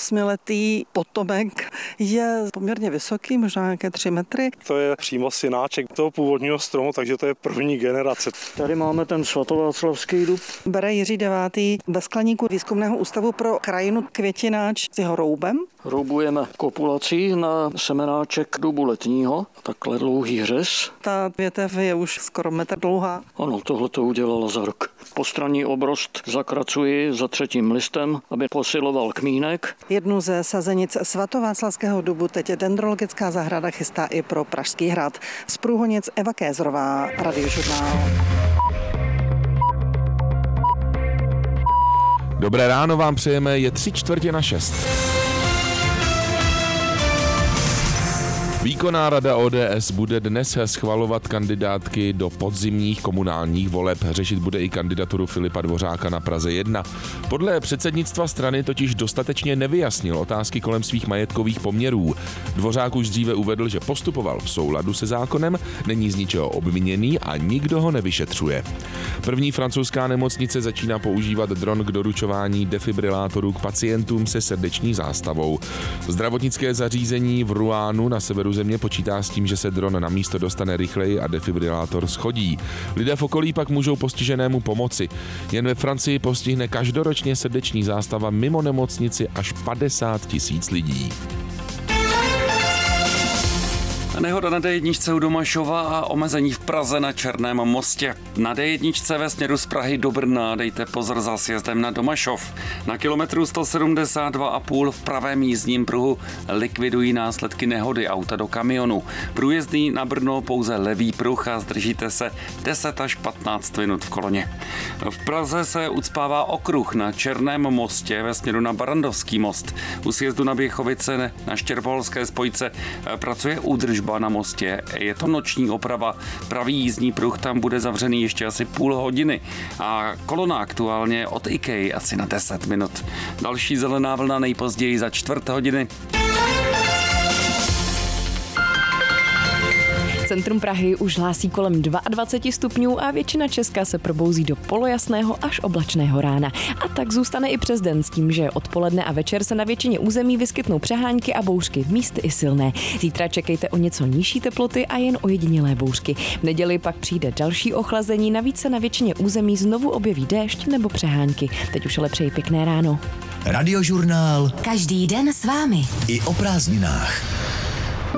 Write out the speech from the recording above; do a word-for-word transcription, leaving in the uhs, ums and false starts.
osmiletý potomek je poměrně vysoký, možná nějaké tři metry. To je přímo synáček toho původního stromu, takže to je první generace. Tady máme ten svatováclavský dub. Bere Jiří devátý ve skleníku Výzkumného ústavu pro krajinu květináč s jeho roubem. Roubujeme kopulací na semenáček dubu letního, takhle dlouhý hřez. Ta větev je už skoro metr dlouhá. Ano, tohle to udělala za rok. Postranní obrost zakracuji za třetím listem, aby posiloval kmínek. Jednu ze sazenic svatováclavského dubu teď dendrologická zahrada chystá i pro Pražský hrad. Z Průhonic Eva Kézrová, Radiožurnál. Dobré ráno vám přejeme, je tři čtvrtě na šest. Výkonná rada O D S bude dnes schvalovat kandidátky do podzimních komunálních voleb. Řešit bude i kandidaturu Filipa Dvořáka na Praze jedna. Podle předsednictva strany totiž dostatečně nevyjasnil otázky kolem svých majetkových poměrů. Dvořák už dříve uvedl, že postupoval v souladu se zákonem, není z ničeho obviněný a nikdo ho nevyšetřuje. První francouzská nemocnice začíná používat dron k doručování defibrilátorů k pacientům se srdeční zástavou. Zdravotnické zařízení v Roannu na severu země počítá s tím, že se dron na místo dostane rychleji a defibrilátor schodí. Lidé v okolí pak můžou postiženému pomoci. Jen ve Francii postihne každoročně srdeční zástava mimo nemocnici až padesát tisíc lidí. Nehoda na D jedna u Domašova a omezení v Praze na Černém mostě. Na D jedna ve směru z Prahy do Brna dejte pozor za sjezdem na Domašov. Na kilometru sto sedmdesát dva a půl v pravém jízdním pruhu likvidují následky nehody auta do kamionu. Průjezdný na Brno pouze levý pruh a zdržíte se deset až patnáct minut v koloně. V Praze se ucpává okruh na Černém mostě ve směru na Barandovský most. U sjezdu na Běchovice na Štěrboholské spojce pracuje údržba na mostě. Je to noční oprava. Pravý jízdní pruh tam bude zavřený ještě asi půl hodiny a kolona aktuálně od IKEA asi na deset minut. Další zelená vlna nejpozději za čtvrt hodiny. Centrum Prahy už hlásí kolem dvacet dva stupňů a většina Česka se probouzí do polojasného až oblačného rána. A tak zůstane i přes den s tím, že odpoledne a večer se na většině území vyskytnou přehánky a bouřky, místy i silné. Zítra čekejte o něco nižší teploty a jen ojedinělé bouřky. V neděli pak přijde další ochlazení, navíc se na většině území znovu objeví déšť nebo přehánky. Teď už ale přeji pěkné ráno. Radiožurnál. Každý den s vámi. I o prázdninách.